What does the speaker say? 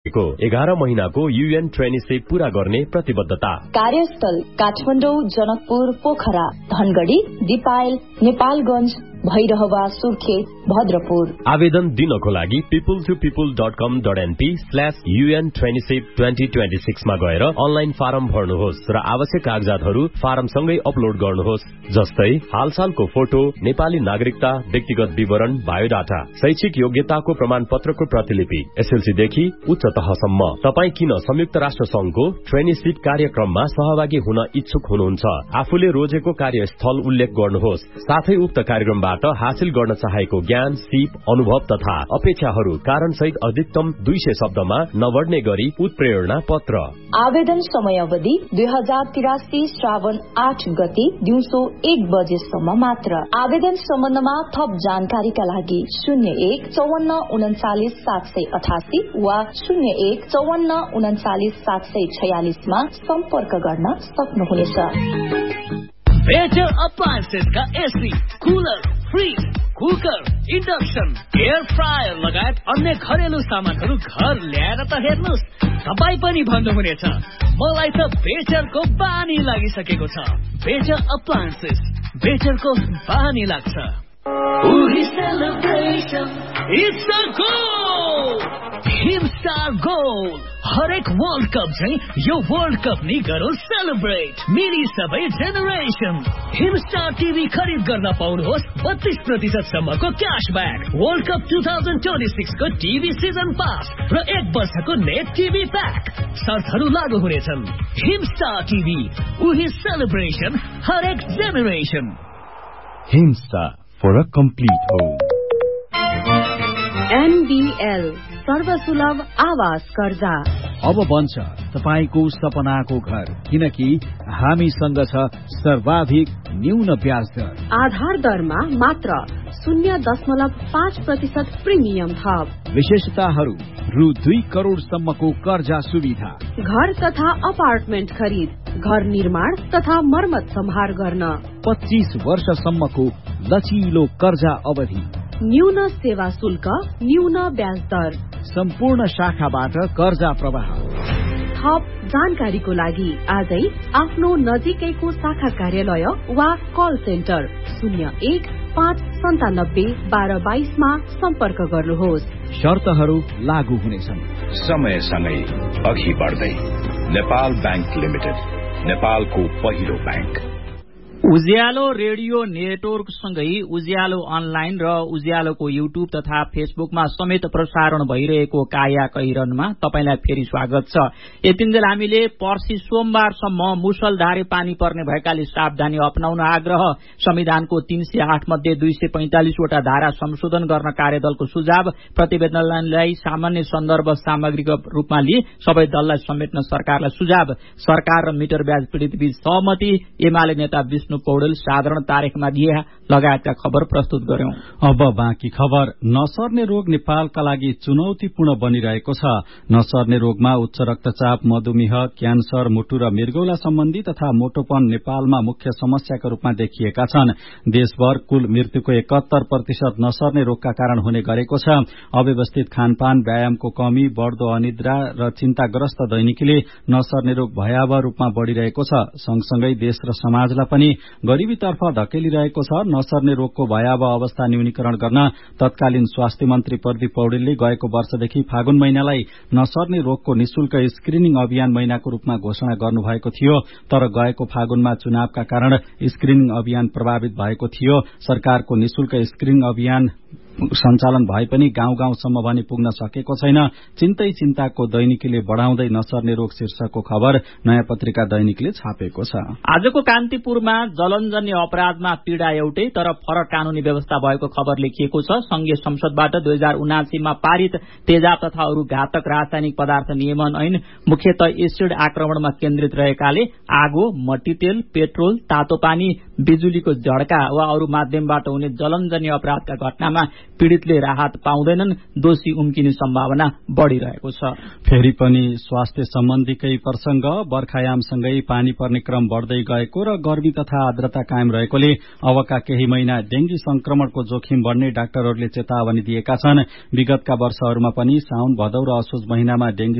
गरिसकेको 11 महिनाको UN traineeship पूरा गर्ने प्रतिबद्धता। कार्यस्थल काठमाडौँ, जनकपुर, पोखरा, धनगढ़ी, दिपायल, नेपालगंज, भैरहवा, सुर्खेत, भद्रपुर। आवेदन दिनको लागि people2people.com.np/UN ट्रेनिसिप 2026 मा गएर अनलाइन फारम भर्नुहोस् र आवश्यक कागजातहरू फारमसँगै अपलोड गर्नुहोस्, जस्तै हालसालको फोटो, नेपाली नागरिकता, व्यक्तिगत विवरण, बायोडाटा, शैक्षिक योग्यताको प्रमाणपत्रको प्रतिलिपि, एसएलसी देखि उच्च तहसम्म। तपाई किन संयुक्त राष्ट्र संघको ट्रेनिसिप कार्यक्रममा सहभागी हुन इच्छुक हुनुहुन्छ? आफूले रोजेको कार्यस्थल उल्लेख गर्नुहोस्, साथै उक्त कार्यक्रमबाट हासिल गर्न चाहेको ज्ञान, सिप, अनुभव तथा अपेक्षाहरू कारण सहित अधिकतम 200 शब्दमा नबढ्ने गरी उत्प्रेरणा पत्र। आवेदन समयावधि 2083 श्रावण 8 गते दिउँसो 1 बजेसम्म मात्र। आवेदन सम्बन्धमा थप जानकारीका लागि 0154399788 वा 0154399746 मा सम्पर्क गर्न सक्नुहुनेछ। बेटर अप्लायन्सेस का AC, cooler, fridge, cooker, induction, air fryer लगायत अन्य घरेलु सामानहरू घर ल्याएर त हेर्नुस्, तपाई पनि भन्नुहुनेछ मलाई त बेटरको बानी लागिसकेको छ। बेटर अप्लायन्सेस, बेटरको बानी लाग्छ। It's a goal! Himstar goal. हरेक वर्ल्ड कप चाहिँ यो वर्ल्ड कप नि गरौँ सेलिब्रेट। मिली सबै जेनेरेसन। हिमस्टार टिभी खरिद गर्न पाउनुहोस् 32% सम्मको क्याशब्याक, वर्ल्ड कप 2026 को टिभी सिजन पास र 1 वर्षको नेट टिभी प्याक। शर्तहरू लागू हुनेछन्। हिमस्टार टिभी, उही सेलिब्रेसन, हरेक generation. Himstar for a complete home. NBL सर्वसुलभ आवास कर्जा अब बन्छ तपाईको सपनाको घर, किनकि हामीसँग छ सर्वाधिक न्यून ब्याज दर। आधार दरमा मात्र 0.5% प्रिमियम थप। विशेषताहरू: रु 2 करोडसम्मको कर्जा सुविधा, घर तथा अपार्टमेन्ट खरिद, घर निर्माण तथा मर्मत सम्हार गर्न, 25 वर्षसम्मको लचिलो कर्जा अवधि, न्यून सेवा शुल्क, न्यून ब्याज दर, सम्पूर्ण शाखाबाट कर्जा प्रवाह। थप जानकारीको लागि आजै आफ्नो नजिकैको शाखा कार्यालय वा कल सेन्टर 0159721222 मा सम्पर्क गर्नुहोस्। शर्तहरू लागू हुनेछन्। समयसँगै अघि बढ्दै नेपाल बैंक लिमिटेड, नेपालको पहिलो बैंक। उज्यालो रेडियो नेटवर्क सँगै उज्यालो अनलाइन र उज्यालोको युट्युब तथा फेसबुकमा समेत प्रसारण भइरहेको काया कैरनमा तपाईलाई फेरि स्वागत छ। यतिन्जेल हामीले पर्सि सोमबारसम्म मुसलधारे पानी पर्ने भएकाले सावधानी अपनाउन आग्रह, संविधानको 308 मध्ये 245 वटा धारा संशोधन गर्न कार्यदलको सुझाव, प्रतिवेदनलाई सामान्य सन्दर्भ सामग्रीको रूपमा लिई सबै दललाई समेट्न सरकारलाई सुझाव, सरकार र मिटर ब्याज पीड़ित बीच सहमति, एमाले नेता विष्णु पौडेल साधारण तारिखमा दिए लगायतका खबर प्रस्तुत गर्यौं। अब बाँकी खबर। नसर्ने रोग नेपालका लागि चुनौतीपूर्ण बनिरहेको छ। नसर्ने रोगमा उच्च रक्तचाप, मधुमेह, क्यान्सर, मुटु र मृगौला सम्बन्धी तथा मोटोपन नेपालमा मुख्य समस्याका रूपमा देखिएका छन्। देशभर कुल मृत्युको 71% नसर्ने रोगका कारण हुने गरेको छ। अव्यवस्थित खानपान, व्यायामको कमी, बढ्दो अनिद्रा र चिन्ताग्रस्त दैनिकीले नसर्ने रोग भयावह रूपमा बढ़िरहेको छ। सँगसँगै देश र समाजलाई पनि गरीबीतर्फ धकेलिरहेको छ। नसर्ने रोगको भयावह अवस्था न्यूनीकरण गर्न तत्कालीन स्वास्थ्य मन्त्री प्रदीप पौडेलले गएको वर्षदेखि फागुन महिनालाई नसर्ने रोगको निशुल्क स्क्रिनिङ अभियान महिनाको रूपमा घोषणा गर्नुभएको थियो। तर गएको फागुनमा चुनावका कारण स्क्रिनिङ अभियान प्रभावित भएको थियो। सरकारको निशुल्क स्क्रिनिङ अभियान सञ्चालन भए पनि गाउँ गाउँसम्म भने पुग्न सकेको छैन। चिन्ताको दैनिकीले बढ़ाउँदै नसर्ने रोग शीर्षकको खबर नयाँ पत्रिका दैनिकले छापेको छ। आजको कान्तिपुरमा जलनजन्य अपराधमा पीड़ा एउटै तर फरक कानूनी व्यवस्था भएको खबर लेखिएको छ। संघीय संसदबाट 2079 मा पारित तेजाब तथा अरू घातक रासायनिक पदार्थ नियमन ऐन मुख्यतः एसिड आक्रमणमा केन्द्रित रहेकाले आगो, मट्टीतेल, पेट्रोल, तातो पानी, बिजुलीको झड्का वा अरू माध्यमबाट हुने जलनजन्य अपराधका घटनामा पीड़ितले राहत पाउँदैनन्। दोषी उम्किने सम्भावना बढ़िरहेको छ। फेरि पनि स्वास्थ्य सम्बन्धीकै प्रसंग। बर्खायामसँगै पानी पर्ने क्रम बढ़दै गएको र गर्मी तथा आर्द्रता कायम रहेकोले अबका केही महिना डेंगी संक्रमणको जोखिम बढ़ने डाक्टरहरूले चेतावनी दिएका छन्। विगतका वर्षहरूमा पनि साउन, भदौ र असोज महिनामा डेंगी